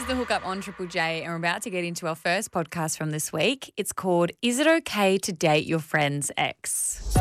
The Hookup on Triple J, and we're about to get into our first podcast from this week. It's called Is It Okay to Date Your Friend's Ex?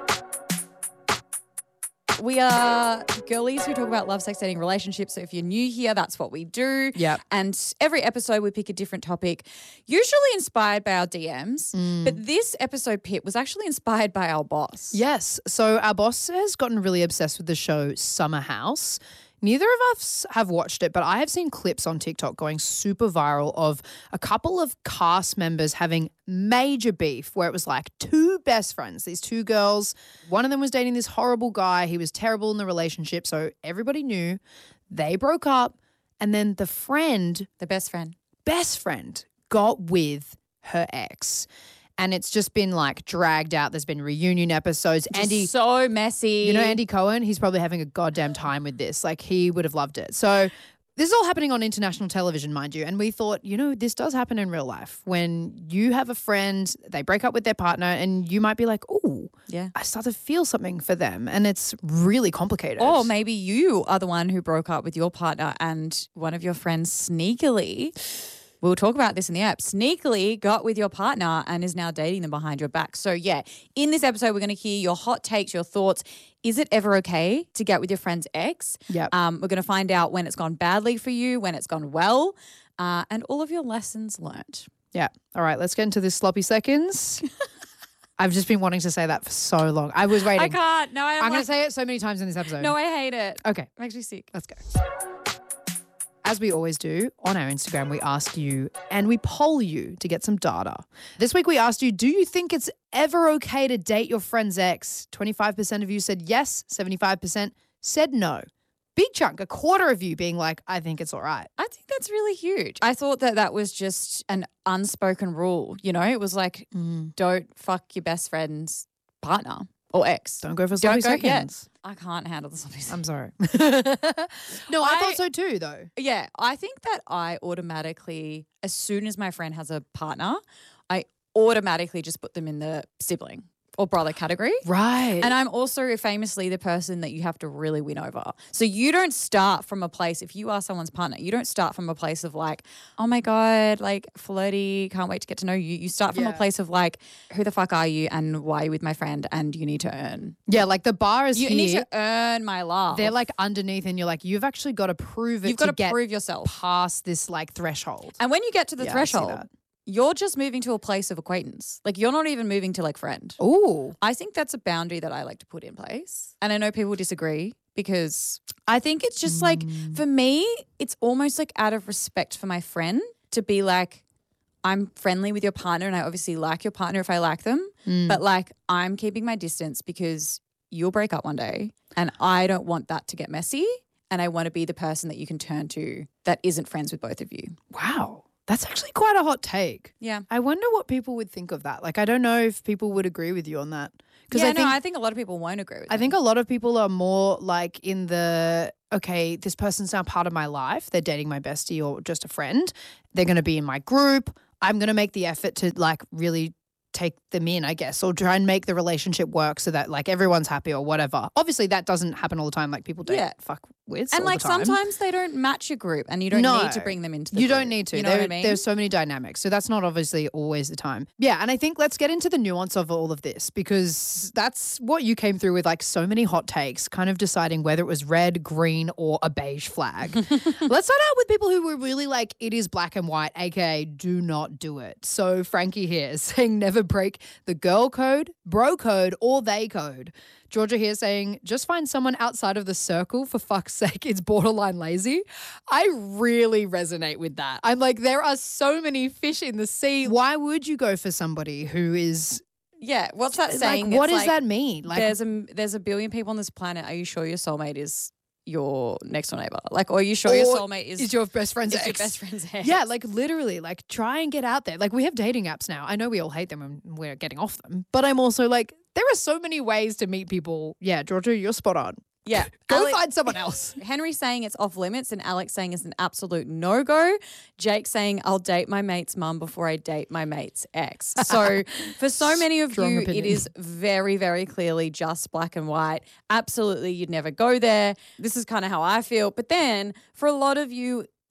We are girlies who talk about love, sex, dating, relationships. So if you're new here, that's what we do. Yep. And every episode we pick a different topic, usually inspired by our DMs. But this episode, Pip, was actually inspired by our boss. Yes. So our boss has gotten really obsessed with the show Summer House. Neither of us have watched it, but I have seen clips on TikTok going super viral of a couple of cast members having major beef where it was like two best friends, these two girls. One of them was dating this horrible guy. He was terrible in the relationship. So everybody knew. They broke up. And then the best friend got with her ex. And it's just been like dragged out. There's been reunion episodes. Andy, so messy. You know Andy Cohen? He's probably having a goddamn time with this. Like he would have loved it. So this is all happening on international television, mind you. And we thought, this does happen in real life. When you have a friend, they break up with their partner and you might be like, oh, yeah, I start to feel something for them. And it's really complicated. Or maybe you are the one who broke up with your partner and one of your friends sneakily, we'll talk about this in the app, sneakily got with your partner and is now dating them behind your back. So, yeah, in this episode, we're going to hear your hot takes, your thoughts. Is it ever okay to get with your friend's ex? Yep. We're going to find out when it's gone badly for you, when it's gone well, and all of your lessons learned. Yeah. All right, let's get into this sloppy seconds. I've just been wanting to say that for so long. I was waiting. I can't. No, I'm going to say it so many times in this episode. No, I hate it. Okay. It makes me sick. Let's go. As we always do, on our Instagram, we ask you and we poll you to get some data. This week we asked you, do you think it's ever okay to date your friend's ex? 25% of you said yes, 75% said no. Big chunk, a quarter of you being like, I think it's all right. I think that's really huge. I thought that was just an unspoken rule. It was like, don't fuck your best friend's partner or ex. Don't go for sloppy seconds. I can't handle the sloppy seconds. I'm sorry. No, I thought so too, though. Yeah, I think that I automatically, as soon as my friend has a partner, I automatically just put them in the sibling or brother category. Right. And I'm also famously the person that you have to really win over. So you don't start from a place, if you are someone's partner, you don't start from a place of like, oh my God, like flirty, can't wait to get to know you. You start from a place of like, who the fuck are you and why are you with my friend and you need to earn. Yeah, like the bar is you here. You need to earn my love. They're like underneath and you're like, you've actually got to prove it. You've got to prove yourself. Past this like threshold. And when you get to the threshold, you're just moving to a place of acquaintance. Like you're not even moving to like friend. Ooh. I think that's a boundary that I like to put in place. And I know people disagree because I think it's just like, for me, it's almost like out of respect for my friend to be like, I'm friendly with your partner and I obviously like your partner if I like them. But like I'm keeping my distance because you'll break up one day and I don't want that to get messy. And I want to be the person that you can turn to that isn't friends with both of you. Wow. That's actually quite a hot take. Yeah. I wonder what people would think of that. Like, I don't know if people would agree with you on that. Yeah, I think a lot of people won't agree with I think a lot of people are more like in the, okay, this person's now part of my life. They're dating my bestie or just a friend. They're going to be in my group. I'm going to make the effort to like really take them in, I guess, or try and make the relationship work so that like everyone's happy or whatever. Obviously that doesn't happen all the time. Like people don't fuck with and all like the time. Sometimes they don't match your group and you don't need to bring them into the You group. don't need to. You know what I mean? There's so many dynamics. So that's not obviously always the time. Yeah, and I think let's get into the nuance of all of this because that's what you came through with, like so many hot takes, kind of deciding whether it was red, green or a beige flag. Let's start out with people who were really like, it is black and white, aka do not do it. So Frankie here is saying never break the girl code, bro code or they code. Georgia here saying, just find someone outside of the circle, for fuck's sake, it's borderline lazy. I really resonate with that. I'm like, there are so many fish in the sea. Why would you go for somebody who is... Yeah, what's that saying? Like, what does that mean? Like, there's a billion people on this planet. Are you sure your soulmate is your next door neighbor? Like, or are you sure your soulmate is your best friend's ex? Your best friend's ex? Yeah, like literally, like try and get out there. Like we have dating apps now. I know we all hate them and we're getting off them, but I'm also like, there are so many ways to meet people. Yeah, Georgia, you're spot on. Yeah. Go find someone else. Henry's saying it's off limits and Alex saying it's an absolute no-go. Jake saying I'll date my mate's mum before I date my mate's ex. So for so many of you, it is very, very clearly just black and white. Absolutely, you'd never go there. This is kind of how I feel. But then for a lot of you,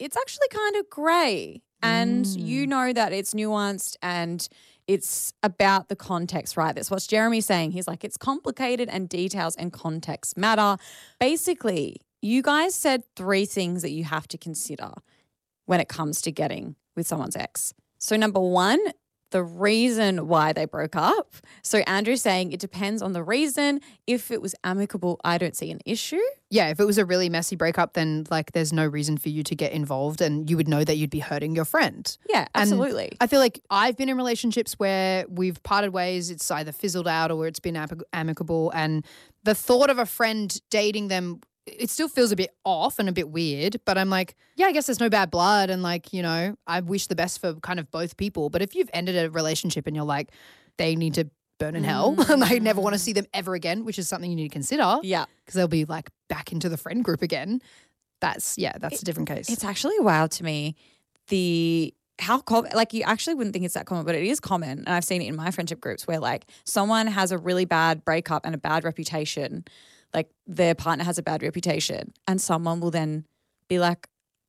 it's actually kind of grey. And you know that it's nuanced and it's about the context, right? That's what Jeremy's saying. He's like, it's complicated and details and context matter. Basically, you guys said 3 things that you have to consider when it comes to getting with someone's ex. So number 1, the reason why they broke up. So Andrew's saying it depends on the reason. If it was amicable, I don't see an issue. Yeah, if it was a really messy breakup, then like there's no reason for you to get involved and you would know that you'd be hurting your friend. Yeah, absolutely. And I feel like I've been in relationships where we've parted ways, it's either fizzled out or it's been amicable, and the thought of a friend dating them, it still feels a bit off and a bit weird, but I'm like, yeah, I guess there's no bad blood and like, you know, I wish the best for kind of both people. But if you've ended a relationship and you're like, they need to burn in hell and I never want to see them ever again, which is something you need to consider. Yeah. Because they'll be like back into the friend group again. That's a different case. It's actually wild to me how common, like you actually wouldn't think it's that common, but it is common. And I've seen it in my friendship groups where like someone has a really bad breakup and a bad reputation, like their partner has a bad reputation, and someone will then be like,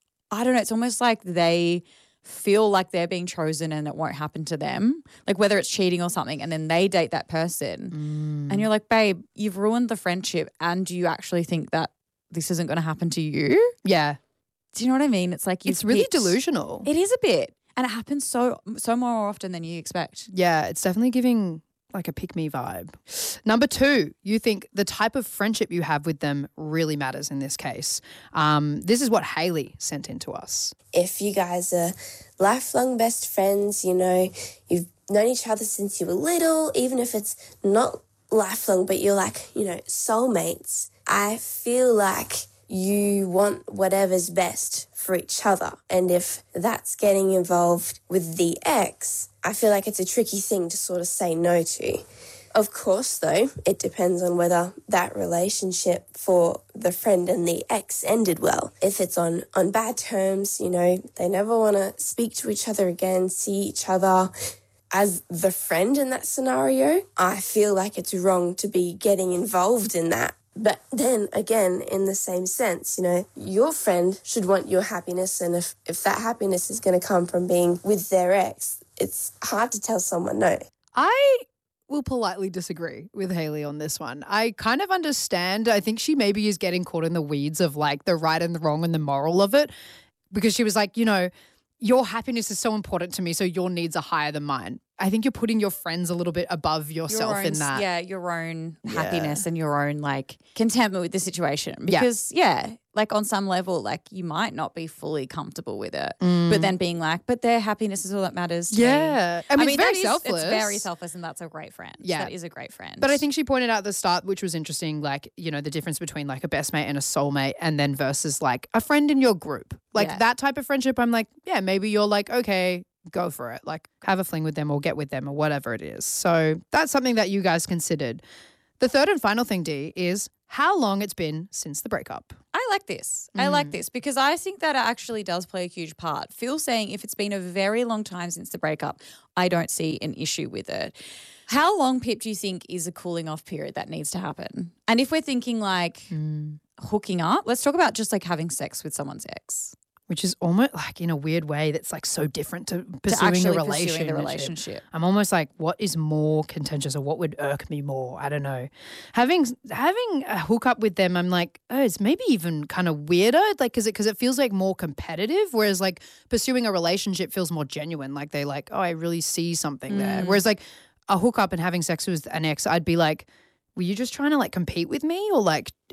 I don't know, it's almost like they feel like they're being chosen and it won't happen to them, like whether it's cheating or something, and then they date that person. And you're like, babe, you've ruined the friendship, and do you actually think that this isn't going to happen to you? Yeah. Do you know what I mean? It's like it's really delusional. It is a bit. And it happens so more often than you expect. Yeah, it's definitely giving like a pick-me vibe. Number 2, you think the type of friendship you have with them really matters in this case. This is what Haley sent in to us. If you guys are lifelong best friends, you know, you've known each other since you were little, even if it's not lifelong, but you're like, you know, soulmates, I feel like you want whatever's best for each other. And if that's getting involved with the ex, I feel like it's a tricky thing to sort of say no to. Of course, though, it depends on whether that relationship for the friend and the ex ended well. If it's on bad terms, you know, they never want to speak to each other again, see each other. As the friend in that scenario, I feel like it's wrong to be getting involved in that. But then again, in the same sense, you know, your friend should want your happiness. And if that happiness is going to come from being with their ex, it's hard to tell someone no. I will politely disagree with Haley on this one. I kind of understand. I think she maybe is getting caught in the weeds of like the right and the wrong and the moral of it, because she was like, you know, your happiness is so important to me, so your needs are higher than mine. I think you're putting your friends a little bit above yourself in that. Yeah, your own happiness and your own like contentment with the situation. Because like on some level, like you might not be fully comfortable with it, but then being like, but their happiness is all that matters to me. I mean, it's very selfless. It's very selfless, and that's a great friend. Yeah. That is a great friend. But I think she pointed out at the start, which was interesting, like, you know, the difference between like a best mate and a soulmate, and then versus like a friend in your group. Like that type of friendship, I'm like, yeah, maybe you're like, okay, go for it. Like have a fling with them or get with them or whatever it is. So that's something that you guys considered. The third and final thing, Dee, is how long it's been since the breakup. I like this. I like this because I think that it actually does play a huge part. Phil saying if it's been a very long time since the breakup, I don't see an issue with it. How long, Pip, do you think is a cooling off period that needs to happen? And if we're thinking like hooking up, let's talk about just like having sex with someone's ex. Which is almost like in a weird way that's like so different to pursuing a relationship. I'm almost like, what is more contentious or what would irk me more? I don't know. Having a hookup with them, I'm like, oh, it's maybe even kind of weirder, like because it feels like more competitive, whereas like pursuing a relationship feels more genuine. Like they like, oh, I really see something there. Whereas like a hookup and having sex with an ex, I'd be like, were you just trying to like compete with me, or like